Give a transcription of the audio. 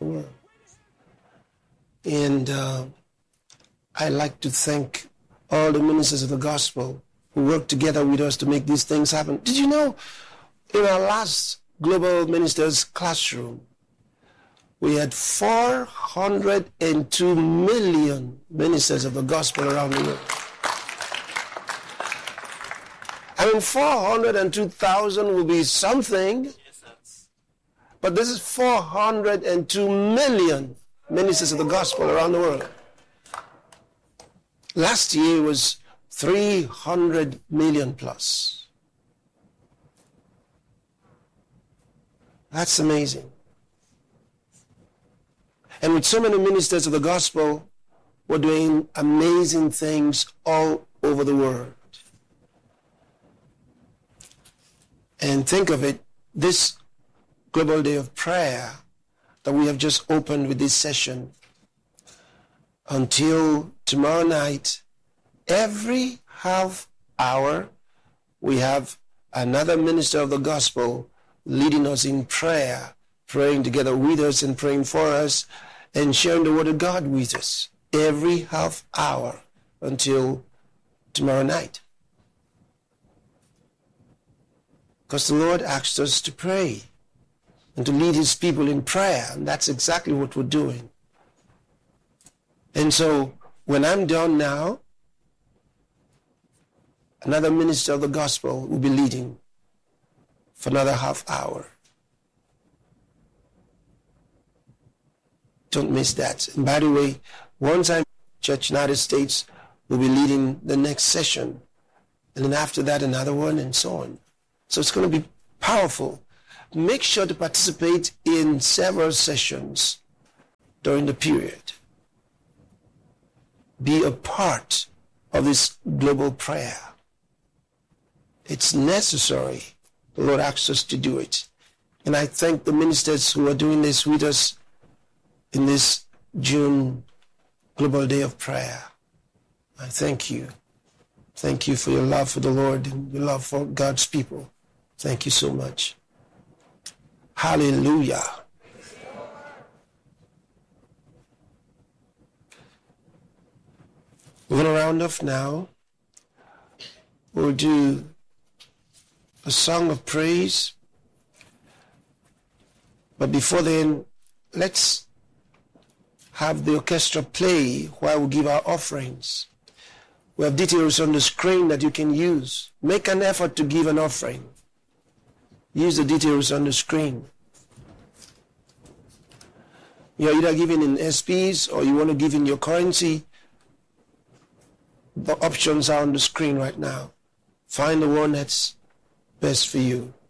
world. And I like to thank all the ministers of the gospel who work together with us to make these things happen. Did you know, in our last Global Ministers Classroom, we had 402 million ministers of the gospel around the world. I mean, 402,000 will be something, but this is 402 million ministers of the gospel around the world. Last year was 300 million plus. That's amazing. And with so many ministers of the gospel, we're doing amazing things all over the world. And think of it, this Global Day of Prayer that we have just opened with this session, until tomorrow night, every half hour, we have another minister of the gospel leading us in prayer, praying together with us and praying for us and sharing the word of God with us every half hour until tomorrow night. Because the Lord asked us to pray and to lead his people in prayer, and that's exactly what we're doing. And so when I'm done now, another minister of the gospel will be leading for another half hour. Don't miss that. And by the way, one time Church United States will be leading the next session, and then after that another one, and so on. So it's going to be powerful. Make sure to participate in several sessions during the period. Be a part of this global prayer. It's necessary. The Lord asks us to do it. And I thank the ministers who are doing this with us in this June Global Day of Prayer. I thank you. Thank you for your love for the Lord and your love for God's people. Thank you so much. Hallelujah. We're going to round off now. We'll do a song of praise. But before then, let's have the orchestra play while we give our offerings. We have details on the screen that you can use. Make an effort to give an offering. Use the details on the screen. You're either giving in SPs or you want to give in your currency. The options are on the screen right now. Find the one that's best for you.